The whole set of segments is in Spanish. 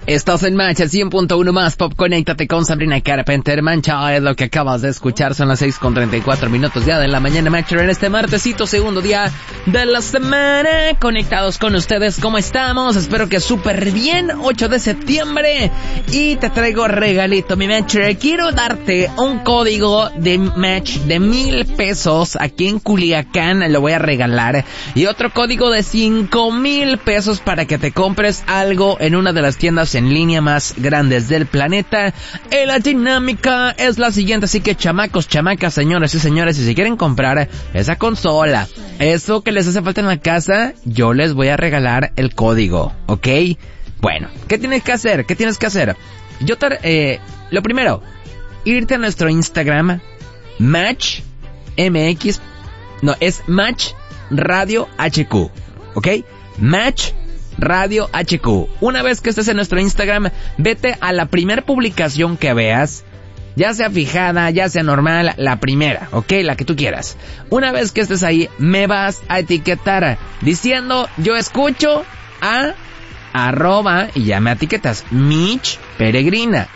Estás en Match 100.1 más Pop. Conéctate con Sabrina Carpenter. Mancha es lo que acabas de escuchar. Son las 6:34 ya de la mañana, Matcher, en este martesito, segundo día de la semana. Conectados con ustedes, ¿cómo estamos? Espero que súper bien. 8 de septiembre. Y te traigo regalito, mi Matcher. Quiero darte un código de Match de 1,000 pesos aquí en Culiacán. Lo voy a regalar. Y otro código de 5,000 pesos para que te compres algo en una de las tiendas en línea más grandes del planeta. Y la dinámica es la siguiente, así que chamacos, chamacas, señores y señores, si se quieren comprar esa consola, eso que les hace falta en la casa, yo les voy a regalar el código, ¿ok? Bueno, ¿qué tienes que hacer? ¿Qué tienes que hacer? Lo primero, irte a nuestro Instagram, Match MX, no, es Match Radio HQ, ¿ok? Match Radio HQ. Una vez que estés en nuestro Instagram, vete a la primer publicación que veas, ya sea fijada, ya sea normal, la primera, ¿ok? La que tú quieras. Una vez que estés ahí, me vas a etiquetar diciendo, yo escucho a @ y ya me etiquetas, Mitch Peregrina,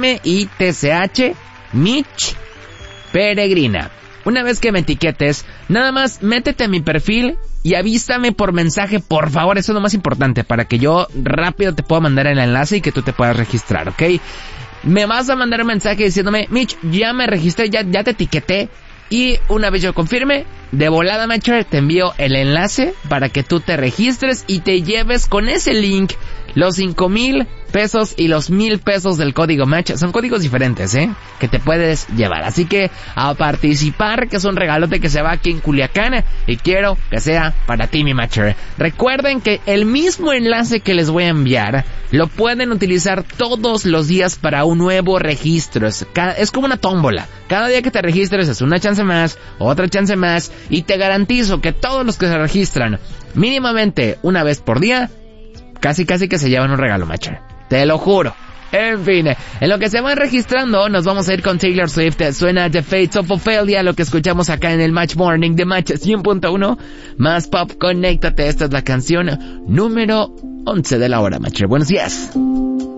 MITCH, Mitch Peregrina. Una vez que me etiquetes, nada más métete a mi perfil y avísame por mensaje, por favor. Eso es lo más importante, para que yo rápido te pueda mandar el enlace y que tú te puedas registrar, ¿ok? Me vas a mandar un mensaje diciéndome, Mitch, ya me registré, ya te etiqueté. Y una vez yo confirme, de volada, Matcher, te envío el enlace para que tú te registres y te lleves con ese link los 5,000 pesos y los 1,000 pesos del código Match. Son códigos diferentes, que te puedes llevar. Así que a participar, que es un regalote que se va aquí en Culiacán, y quiero que sea para ti, mi Matcher. Recuerden que el mismo enlace que les voy a enviar lo pueden utilizar todos los días para un nuevo registro. Es como una tómbola. Cada día que te registres es una chance más, otra chance más, y te garantizo que todos los que se registran mínimamente una vez por día, casi que se llevan un regalo, Matcher. Te lo juro. En fin, en lo que se van registrando, nos vamos a ir con Taylor Swift. Suena The Fates of Ophelia, lo que escuchamos acá en el Match Morning de Match 100.1 más Pop. Conéctate, esta es la canción número 11 de la hora, Matcher. Buenos días.